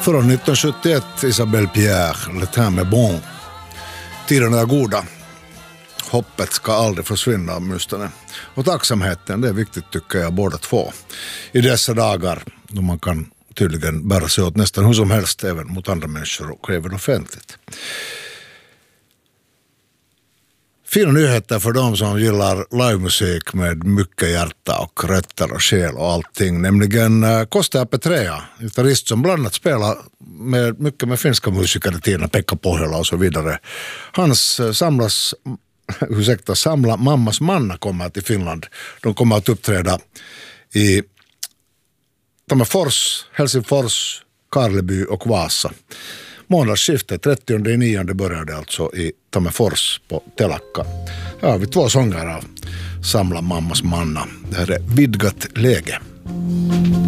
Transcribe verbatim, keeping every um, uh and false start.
Från nittonhundrasjuttioett, Isabelle Pierre, Le temps est bon. Tiderna är goda. Hoppet ska aldrig försvinna åtminstone. Och tacksamheten, det är viktigt tycker jag båda två. I dessa dagar då man kan tydligen bära sig åt nästan hur som helst även mot andra människor och även offentligt. Fina nyheter för de som gillar livemusik med mycket hjärta och rötter och själ och allting. Nämligen Kostea Petrea, gitarrist som bland annat spelar med, mycket med finska musiker i tiden, Pekka Pohjola och så vidare. Hans samlas, ursäkta, samla mammas manna kommer till Finland. De kommer att uppträda i Tammerfors, Helsingfors, Karleby och Vasa. Månadsskiftet trettionde nionde började alltså i Tammerfors på Telakka. Här har vi två sånger av Samla mammas manna. Det här är Vidgat läge.